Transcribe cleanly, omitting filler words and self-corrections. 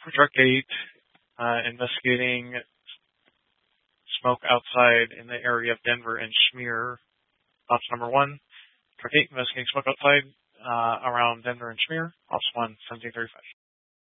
For Truck 8, investigating smoke outside in the area of Denver and Schmier. Ops number 1. Truck 8, investigating smoke outside around Denver and Schmier. Ops 1, 1735.